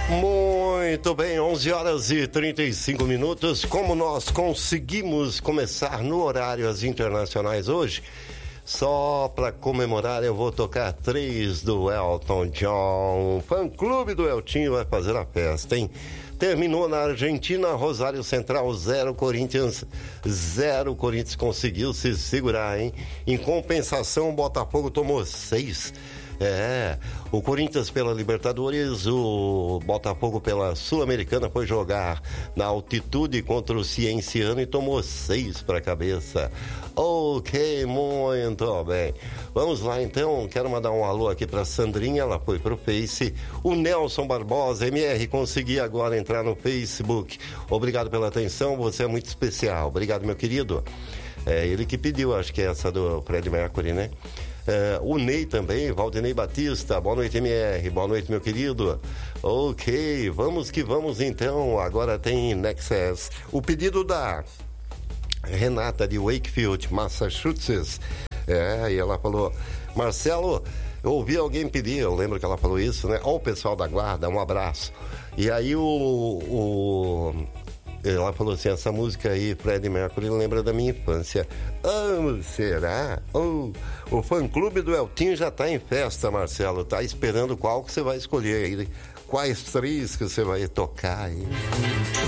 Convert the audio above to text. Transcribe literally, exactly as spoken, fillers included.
Muito bem, onze horas e trinta e cinco minutos. Como nós conseguimos começar no horário as internacionais hoje, só para comemorar eu vou tocar três do Elton John. Fã Clube do Eltinho vai fazer a festa, hein? Terminou na Argentina, Rosário Central zero, Corinthians zero. Corinthians conseguiu se segurar, hein? Em compensação, o Botafogo tomou seis. É, o Corinthians pela Libertadores, o Botafogo pela Sul-Americana foi jogar na altitude contra o Cienciano e tomou seis para a cabeça. Ok, muito bem. Vamos lá então, quero mandar um alô aqui para Sandrinha, ela foi pro Face. O Nelson Barbosa, M R, consegui agora entrar no Facebook. Obrigado pela atenção, você é muito especial. Obrigado, meu querido. É ele que pediu, acho que é essa do Fred Mercury, né? Uh, o Ney também, Valdinei Batista, boa noite M R, boa noite meu querido. Ok, vamos que vamos então, agora tem Nexus. O pedido da Renata de Wakefield, Massachusetts, é, e ela falou, Marcelo, eu ouvi alguém pedir, eu lembro que ela falou isso, né? Ó, o pessoal da guarda, um abraço. E aí o... o ela falou assim, essa música aí, Fred Mercury, lembra da minha infância. Oh, será? Oh, o fã-clube do Eltinho já tá em festa, Marcelo. Tá esperando qual que você vai escolher aí. Quais três que você vai tocar aí.